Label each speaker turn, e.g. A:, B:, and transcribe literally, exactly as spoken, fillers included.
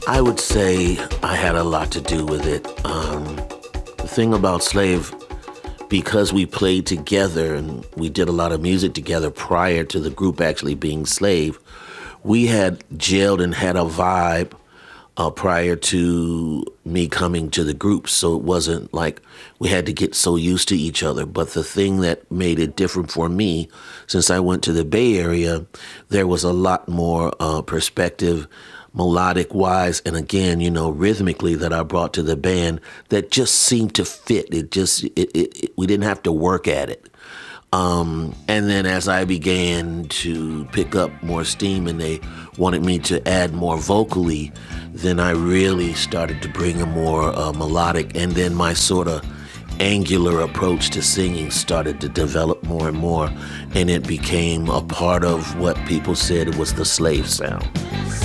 A: I would say I had a lot to do with it. Um, the thing about Slave, because we played together and we did a lot of music together prior to the group actually being Slave, we had gelled and had a vibe uh, prior to me coming to the group. So it wasn't like we had to get so used to each other. But the thing that made it different for me, since I went to the Bay Area, there was a lot more uh, perspective, melodic wise, and again, you know, rhythmically that I brought to the band that just seemed to fit. It just, it, it, it, we didn't have to work at it. Um, and then as I began to pick up more steam and they wanted me to add more vocally, then I really started to bring a more uh, melodic, and then my sort of angular approach to singing started to develop more and more, and it became a part of what people said it was the Slave sound.